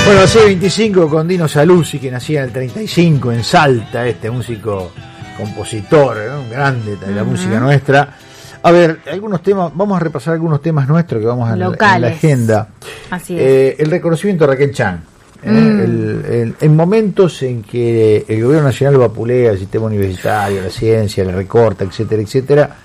Bueno, C25 con Dino Saluzzi, que nacía en el 35 en Salta, este músico, compositor, ¿no? Un grande de la música nuestra. A ver, algunos temas, vamos a repasar algunos temas nuestros que vamos en la agenda. Así es. El reconocimiento a Raquel Chan. En momentos en que el gobierno nacional vapulea el sistema universitario, la ciencia, la recorta, etcétera, etcétera,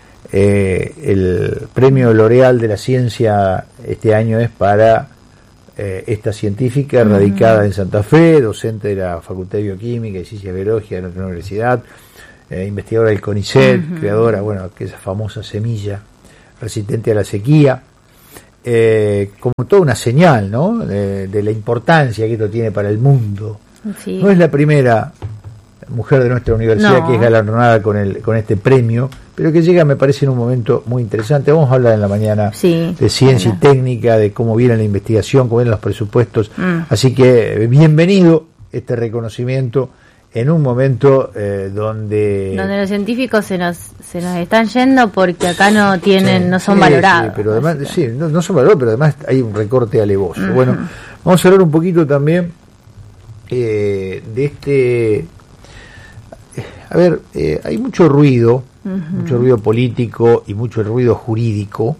el premio L'Oreal de la ciencia este año es para esta científica radicada en Santa Fe, docente de la Facultad de Bioquímica y Ciencias Biológicas de nuestra universidad, investigadora del CONICET, creadora, bueno, que esa famosa semilla resistente a la sequía, como toda una señal, ¿no? De la importancia que esto tiene para el mundo. Sí. No es la primera mujer de nuestra universidad que es galardonada con este premio, pero que llega, me parece, en un momento muy interesante. Vamos a hablar en la mañana de ciencia y técnica, de cómo viene la investigación, cómo vienen los presupuestos. Así que bienvenido este reconocimiento en un momento donde los científicos se nos están yendo porque acá no tienen, no son valorados. Sí, pero además, no son valorados, pero además hay un recorte alevoso. Bueno, vamos a hablar un poquito también de este. A ver, hay mucho ruido político y mucho ruido jurídico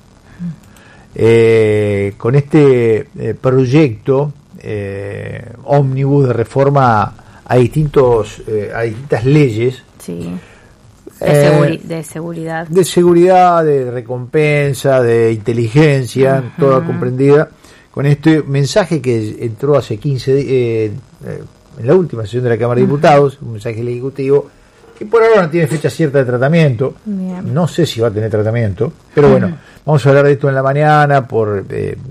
con este proyecto ómnibus de reforma a distintas leyes de seguridad, de recompensa, de inteligencia, toda comprendida con este mensaje que entró hace 15 días en la última sesión de la Cámara de Diputados, un mensaje del Ejecutivo que por ahora no tiene fecha cierta de tratamiento. Bien. No sé si va a tener tratamiento, pero bueno, vamos a hablar de esto en la mañana por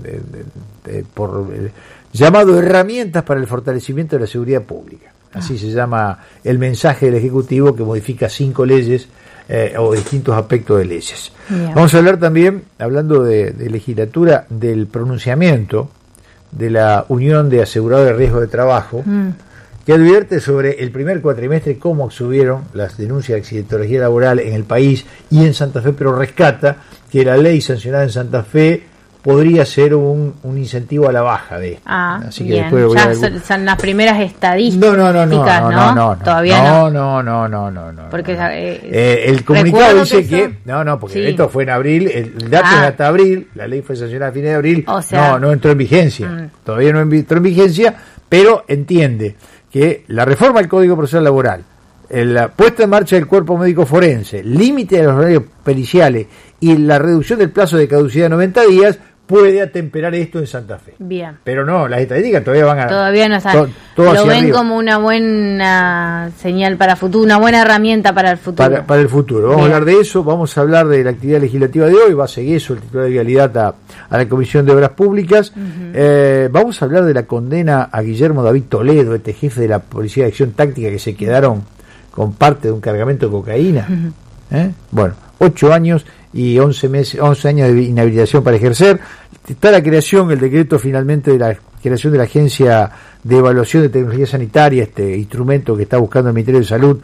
llamado Herramientas para el Fortalecimiento de la Seguridad Pública. Así se llama el mensaje del Ejecutivo, que modifica 5 leyes o distintos aspectos de leyes. Bien. Vamos a hablar también, hablando de legislatura, del pronunciamiento de la Unión de Aseguradores de Riesgo de Trabajo, que advierte sobre el primer cuatrimestre cómo subieron las denuncias de accidentología laboral en el país y en Santa Fe, pero rescata que la ley sancionada en Santa Fe podría ser un incentivo a la baja de esto. Así que bien. Después voy ya son las primeras estadísticas, no. Todavía no. Porque el comunicado dice que porque esto fue en abril, el dato es hasta abril, la ley fue sancionada a fines de abril, o sea, no entró en vigencia, todavía no entró en vigencia, pero entiende que la reforma del Código Procesal Laboral, la puesta en marcha del cuerpo médico forense, límite de los horarios periciales y la reducción del plazo de caducidad a 90 días puede atemperar esto en Santa Fe. Bien. Pero no, las estadísticas todavía no están. Lo ven arriba como una buena señal para el futuro, una buena herramienta para el futuro. Para el futuro. Vamos a hablar de eso, vamos a hablar de la actividad legislativa de hoy, va a seguir eso, el titular de Vialidad a la Comisión de Obras Públicas. Vamos a hablar de la condena a Guillermo David Toledo, este jefe de la Policía de Acción Táctica, que se quedaron con parte de un cargamento de cocaína. Bueno, 8 años y 11 años de inhabilitación para ejercer. Está la creación, el decreto finalmente de la creación de la Agencia de Evaluación de Tecnología Sanitaria, este instrumento que está buscando el Ministerio de Salud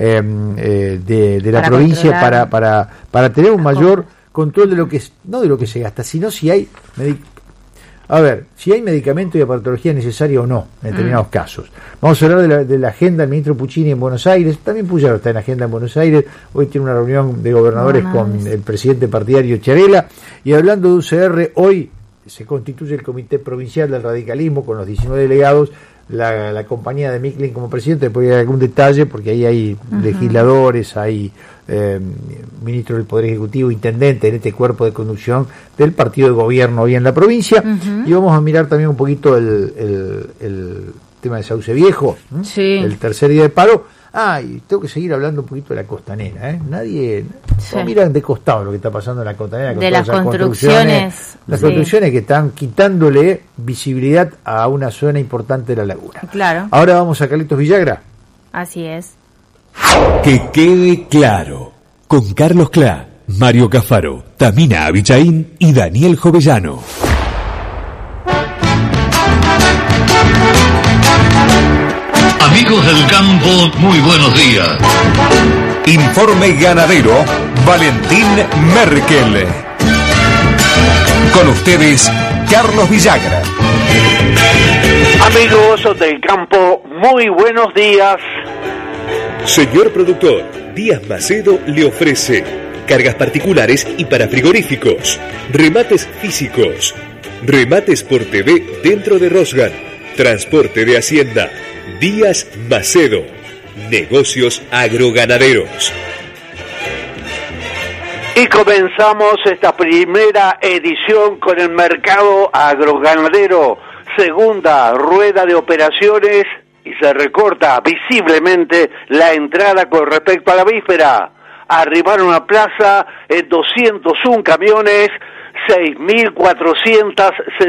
de la provincia para tener un mayor control de lo que no de lo que se gasta, sino si hay medicamento y aparatología necesaria o no en determinados casos. Vamos a hablar de la agenda del ministro Puccini en Buenos Aires. También Puyaro está en la agenda en Buenos Aires. Hoy tiene una reunión de gobernadores con el presidente partidario Chiarella. Y hablando de UCR, hoy se constituye el Comité Provincial del Radicalismo con los 19 delegados. La compañía de Micklin como presidente, después hay algún detalle, porque ahí hay legisladores, hay ministro del Poder Ejecutivo, intendente en este cuerpo de conducción del partido de gobierno hoy en la provincia. Y vamos a mirar también un poquito el tema de Sauce Viejo, el tercer día de paro. Y tengo que seguir hablando un poquito de la costanera, Nadie miran de costado lo que está pasando en la costanera, con de las construcciones. Las construcciones que están quitándole visibilidad a una zona importante de la laguna. Claro. Ahora vamos a Carlitos Villagra. Así es. Que quede claro, con Carlos Clá, Mario Cafaro, Tamina Abichaín y Daniel Jovellano. Amigos del campo, muy buenos días. Informe ganadero, Valentín Merkel. Con ustedes, Carlos Villagra. Amigos del campo, muy buenos días. Señor productor, Díaz Macedo le ofrece cargas particulares y para frigoríficos, remates físicos, remates por TV dentro de Rosgan, transporte de hacienda. Díaz Macedo, negocios agroganaderos. Y comenzamos esta primera edición con el mercado agroganadero, segunda rueda de operaciones, y se recorta visiblemente la entrada con respecto a la víspera. Arribaron a plaza 201 camiones, 6.460